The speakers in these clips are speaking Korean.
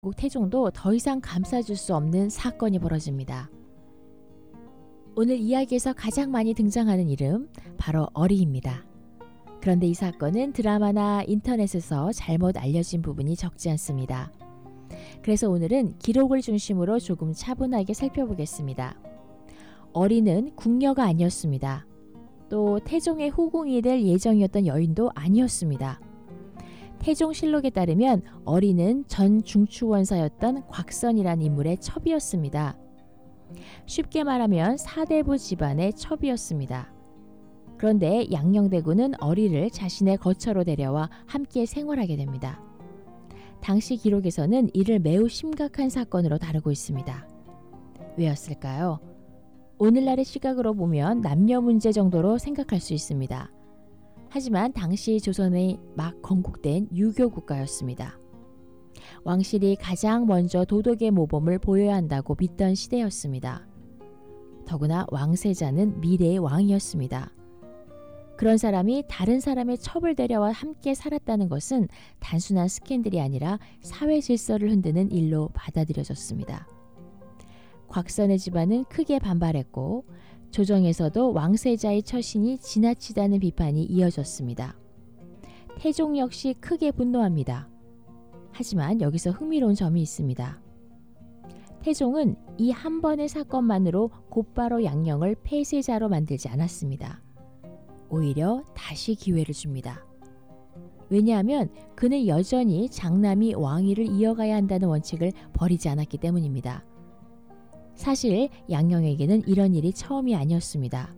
결국 태종도 더 이상 감싸줄 수 없는 사건이 벌어집니다. 오늘 이야기에서 가장 많이 등장하는 이름, 바로 어리입니다. 그런데 이 사건은 드라마나 인터넷에서 잘못 알려진 부분이 적지 않습니다. 그래서 오늘은 기록을 중심으로 조금 차분하게 살펴보겠습니다. 어리는 궁녀가 아니었습니다. 또 태종의 후궁이 될 예정이었던 여인도 아니었습니다. 태종실록에 따르면 어리는 전 중추원사였던 곽선이라는 인물의 첩이었습니다. 쉽게 말하면 사대부 집안의 첩이었습니다. 그런데 양녕대군은 어리를 자신의 거처로 데려와 함께 생활하게 됩니다. 당시 기록에서는 이를 매우 심각한 사건으로 다루고 있습니다. 왜였을까요? 오늘날의 시각으로 보면 남녀 문제 정도로 생각할 수 있습니다. 하지만 당시 조선이 막 건국된 유교 국가였습니다. 왕실이 가장 먼저 도덕의 모범을 보여야 한다고 믿던 시대였습니다. 더구나 왕세자는 미래의 왕이었습니다. 그런 사람이 다른 사람의 첩을 데려와 함께 살았다는 것은 단순한 스캔들이 아니라 사회 질서를 흔드는 일로 받아들여졌습니다. 곽선의 집안은 크게 반발했고 조정에서도 왕세자의 처신이 지나치다는 비판이 이어졌습니다. 태종 역시 크게 분노합니다. 하지만 여기서 흥미로운 점이 있습니다. 태종은 이 한 번의 사건만으로 곧바로 양녕을 폐쇄자로 만들지 않았습니다. 오히려 다시 기회를 줍니다. 왜냐하면 그는 여전히 장남이 왕위를 이어가야 한다는 원칙을 버리지 않았기 때문입니다. 사실 양녕에게는 이런 일이 처음이 아니었습니다.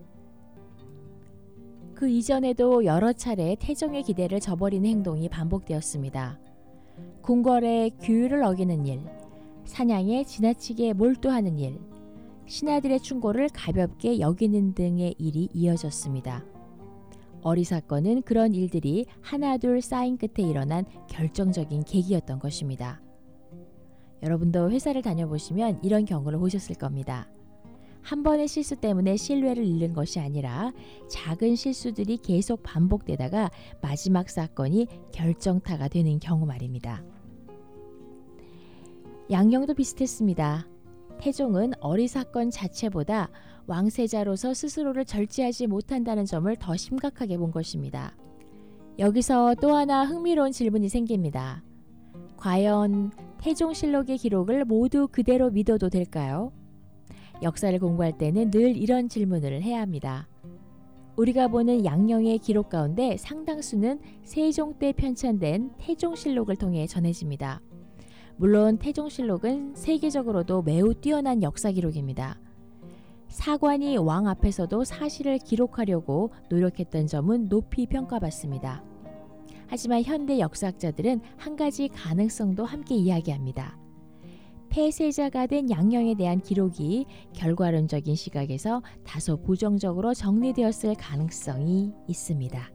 그 이전에도 여러 차례 태종의 기대를 저버리는 행동이 반복되었습니다. 궁궐의 규율을 어기는 일, 사냥에 지나치게 몰두하는 일, 신하들의 충고를 가볍게 여기는 등의 일이 이어졌습니다. 어리 사건은 그런 일들이 하나둘 쌓인 끝에 일어난 결정적인 계기였던 것입니다. 여러분도 회사를 다녀보시면 이런 경우를 보셨을 겁니다. 한 번의 실수 때문에 신뢰를 잃는 것이 아니라 작은 실수들이 계속 반복되다가 마지막 사건이 결정타가 되는 경우 말입니다. 양녕도 비슷했습니다. 태종은 어리 사건 자체보다 왕세자로서 스스로를 절제하지 못한다는 점을 더 심각하게 본 것입니다. 여기서 또 하나 흥미로운 질문이 생깁니다. 과연 태종실록의 기록을 모두 그대로 믿어도 될까요? 역사를 공부할 때는 늘 이런 질문을 해야 합니다. 우리가 보는 양녕의 기록 가운데 상당수는 세종 때 편찬된 태종실록을 통해 전해집니다. 물론 태종실록은 세계적으로도 매우 뛰어난 역사 기록입니다. 사관이 왕 앞에서도 사실을 기록하려고 노력했던 점은 높이 평가받습니다. 하지만 현대 역사학자들은 한 가지 가능성도 함께 이야기합니다. 폐쇄자가 된 양녕에 대한 기록이 결과론적인 시각에서 다소 부정적으로 정리되었을 가능성이 있습니다.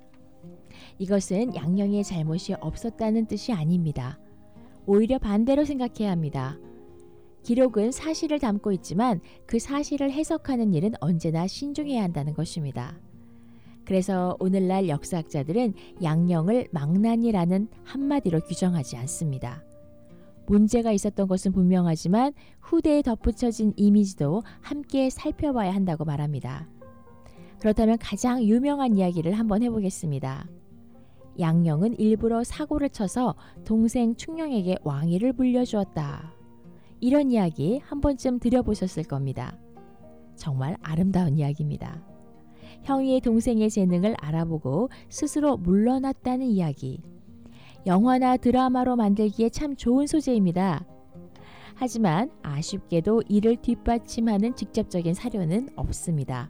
이것은 양녕의 잘못이 없었다는 뜻이 아닙니다. 오히려 반대로 생각해야 합니다. 기록은 사실을 담고 있지만 그 사실을 해석하는 일은 언제나 신중해야 한다는 것입니다. 그래서 오늘날 역사학자들은 양녕을 망난이라는 한마디로 규정하지 않습니다. 문제가 있었던 것은 분명하지만 후대에 덧붙여진 이미지도 함께 살펴봐야 한다고 말합니다. 그렇다면 가장 유명한 이야기를 한번 해보겠습니다. 양녕은 일부러 사고를 쳐서 동생 충녕에게 왕위를 물려주었다. 이런 이야기 한 번쯤 들어보셨을 겁니다. 정말 아름다운 이야기입니다. 형이 동생의 재능을 알아보고 스스로 물러났다는 이야기. 영화나 드라마로 만들기에 참 좋은 소재입니다. 하지만 아쉽게도 이를 뒷받침하는 직접적인 사료는 없습니다.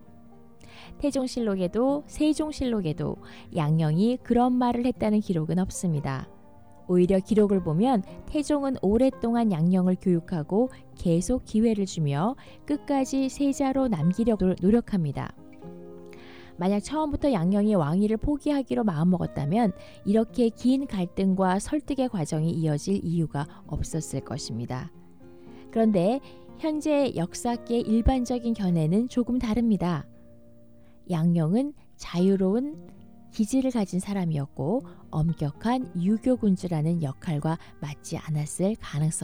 태종실록에도 세종실록에도 양녕이 그런 말을 했다는 기록은 없습니다. 오히려 기록을 보면 태종은 오랫동안 양녕을 교육하고 계속 기회를 주며 끝까지 세자로 남기려고 노력합니다. 만약 처음부터 양녕이 왕위를 포기하기로 마음먹었다면 이렇게 긴 갈등과 설득의 과정이 이어질 이유가 없었을 것입니다. 그런데 현재 역사계의 일반적인 견해는 조금 다릅니다. 양녕은 자유로운 기질을 가진 사람이었고 엄격한 유교군주라는 역할과 맞지 않았을 가능성이